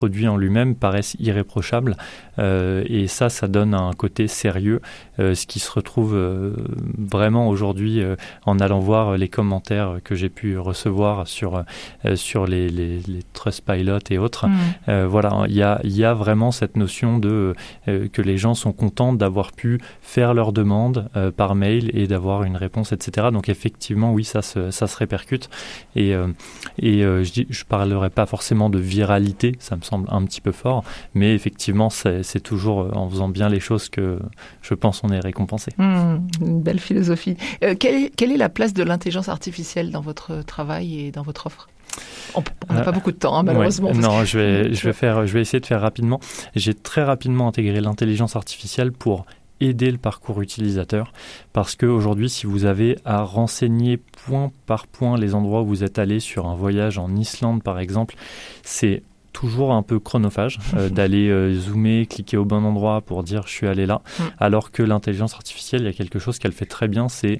produit en lui-même paraisse irréprochable et ça donne un côté sérieux, ce qui se retrouve vraiment aujourd'hui en allant voir les commentaires que j'ai pu recevoir sur les Trustpilot et autres. Voilà, il y a vraiment cette notion de que les gens sont contents d'avoir pu faire leur demande par mail et d'avoir une réponse, etc. Donc effectivement, oui, ça se répercute et je parlerai pas forcément de viralité, ça me semble un petit peu fort, mais effectivement c'est toujours en faisant bien les choses que je pense on est récompensé. Une belle philosophie. Quelle est la place de l'intelligence artificielle dans votre travail et dans votre offre ? On n'a pas beaucoup de temps, malheureusement. Ouais, non, je vais essayer de faire rapidement. J'ai très rapidement intégré l'intelligence artificielle pour aider le parcours utilisateur, parce qu'aujourd'hui, si vous avez à renseigner point par point les endroits où vous êtes allé sur un voyage en Islande, par exemple, c'est toujours un peu chronophage d'aller zoomer, cliquer au bon endroit pour dire je suis allé là, alors que l'intelligence artificielle, il y a quelque chose qu'elle fait très bien, c'est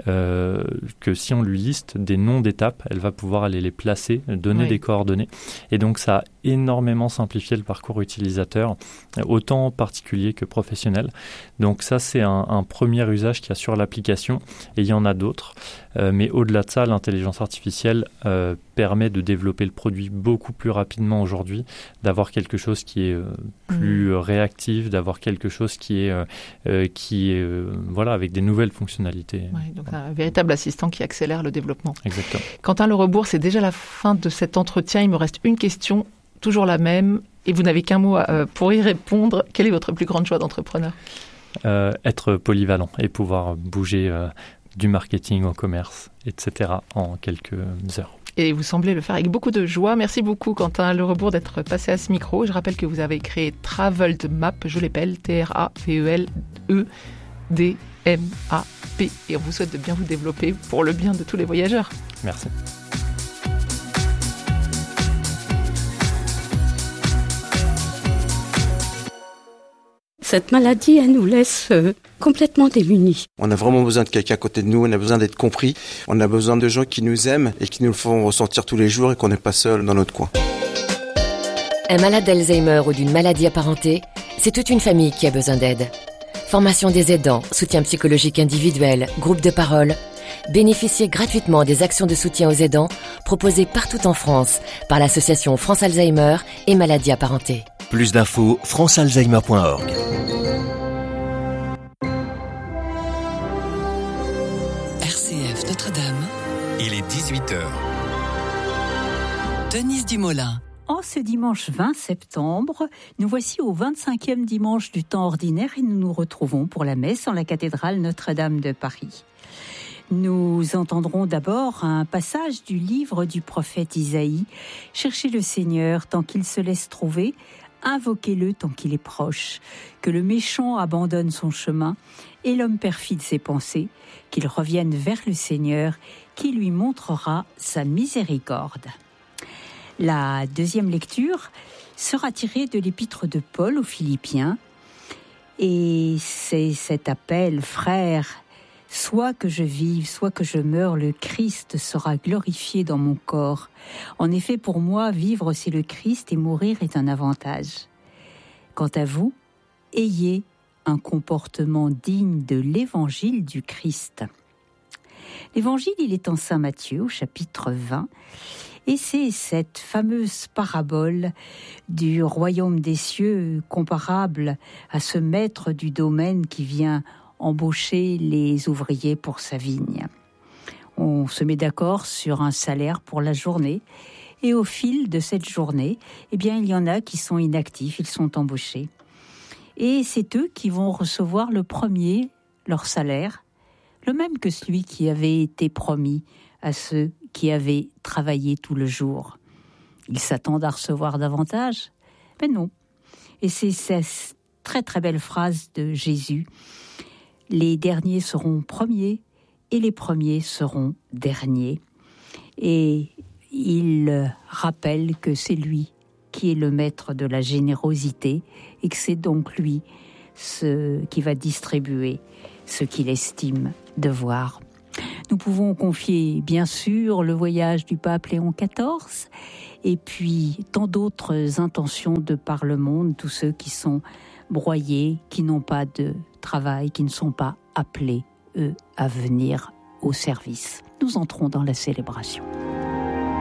que si on lui liste des noms d'étapes, elle va pouvoir aller les placer, donner des coordonnées, et donc ça a énormément simplifié le parcours utilisateur, autant particulier que professionnel. Donc ça, c'est un premier usage qu'il y a sur l'application, et il y en a d'autres, mais au-delà de ça, l'intelligence artificielle permet de développer le produit beaucoup plus rapidement aujourd'hui, d'avoir quelque chose qui est plus réactif, d'avoir quelque chose qui est voilà, avec des nouvelles fonctionnalités. Ouais, donc un véritable assistant qui accélère le développement. Exactement. Quentin Lerebourg, c'est déjà la fin de cet entretien. Il me reste une question, toujours la même, et vous n'avez qu'un mot pour y répondre. Quelle est votre plus grande joie d'entrepreneur ? Être polyvalent et pouvoir bouger du marketing au commerce, etc. en quelques heures. Et vous semblez le faire avec beaucoup de joie. Merci beaucoup, Quentin Lerebourg, d'être passé à ce micro. Je rappelle que vous avez créé Traveled Map, je l'appelle TRAVELEDMAP. Et on vous souhaite de bien vous développer pour le bien de tous les voyageurs. Merci. Cette maladie, elle nous laisse complètement démunis. On a vraiment besoin de quelqu'un à côté de nous, on a besoin d'être compris, on a besoin de gens qui nous aiment et qui nous le font ressentir tous les jours et qu'on n'est pas seul dans notre coin. Un malade d'Alzheimer ou d'une maladie apparentée, c'est toute une famille qui a besoin d'aide. Formation des aidants, soutien psychologique individuel, groupe de parole. Bénéficiez gratuitement des actions de soutien aux aidants proposées partout en France par l'association France Alzheimer et maladies apparentées. Plus d'infos, francealzheimer.org. RCF Notre-Dame. Il est 18h. Denise Dumoulin. En ce dimanche 20 septembre, nous voici au 25e dimanche du temps ordinaire et nous nous retrouvons pour la messe en la cathédrale Notre-Dame de Paris. Nous entendrons d'abord un passage du livre du prophète Isaïe. Cherchez le Seigneur tant qu'il se laisse trouver, invoquez-le tant qu'il est proche. Que le méchant abandonne son chemin et l'homme perfide ses pensées, qu'il revienne vers le Seigneur qui lui montrera sa miséricorde. La deuxième lecture sera tirée de l'épître de Paul aux Philippiens et c'est cet appel, frères, soit que je vive, soit que je meure, le Christ sera glorifié dans mon corps. En effet, pour moi, vivre c'est le Christ et mourir est un avantage. Quant à vous, ayez un comportement digne de l'évangile du Christ. L'évangile, il est en Saint Matthieu, au chapitre 20, et c'est cette fameuse parabole du royaume des cieux comparable à ce maître du domaine qui vient embaucher les ouvriers pour sa vigne. On se met d'accord sur un salaire pour la journée et au fil de cette journée, il y en a qui sont inactifs, ils sont embauchés. Et c'est eux qui vont recevoir le premier leur salaire, le même que celui qui avait été promis à ceux qui avaient travaillé tout le jour. Ils s'attendent à recevoir davantage, mais non. Et c'est cette très très belle phrase de Jésus. Les derniers seront premiers et les premiers seront derniers. Et il rappelle que c'est lui qui est le maître de la générosité et que c'est donc lui qui va distribuer ce qu'il estime devoir. Nous pouvons confier, bien sûr, le voyage du pape Léon XIV et puis tant d'autres intentions de par le monde, tous ceux qui sont broyés, qui n'ont pas de travail, qui ne sont pas appelés, eux, à venir au service. Nous entrons dans la célébration.